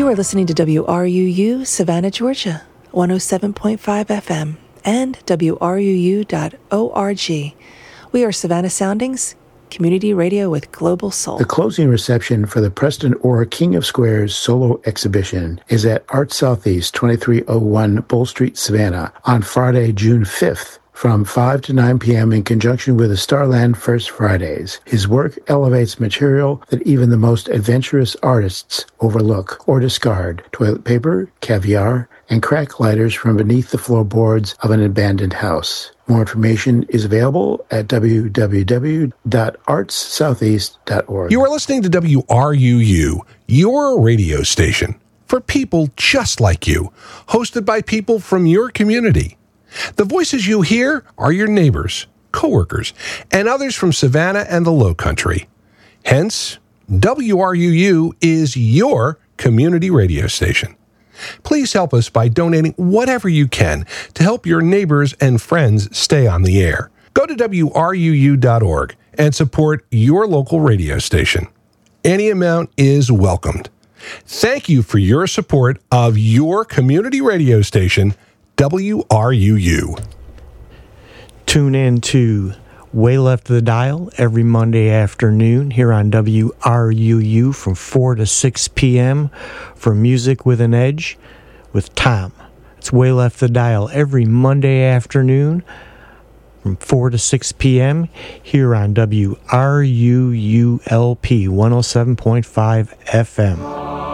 You are listening to WRUU, Savannah, Georgia, 107.5 FM, and WRUU.org. We are Savannah Soundings, community radio with global soul. The closing reception for the Preston Orr King of Squares solo exhibition is at Art Southeast, 2301 Bull Street, Savannah, on Friday, June 5th. From 5 to 9 p.m. in conjunction with the Starland First Fridays. His work elevates material that even the most adventurous artists overlook or discard. Toilet paper, caviar, and crack lighters from beneath the floorboards of an abandoned house. More information is available at www.artssoutheast.org. You are listening to WRUU, your radio station for people just like you, hosted by people from your community. The voices you hear are your neighbors, coworkers, and others from Savannah and the Lowcountry. Hence, WRUU is your community radio station. Please help us by donating whatever you can to help your neighbors and friends stay on the air. Go to WRUU.org and support your local radio station. Any amount is welcomed. Thank you for your support of your community radio station, WRUU. Tune in to Way Left of the Dial every Monday afternoon here on WRUU from 4 to 6 p.m. for Music with an Edge with Tom. It's Way Left of the Dial every Monday afternoon from 4 to 6 p.m. here on WRUULP 107.5 FM.